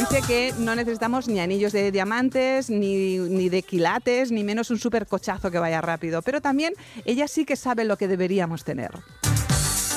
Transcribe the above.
Dice que no necesitamos ni anillos de diamantes, ni de quilates, ni menos un supercochazo que vaya rápido. Pero también ella sí que sabe lo que deberíamos tener.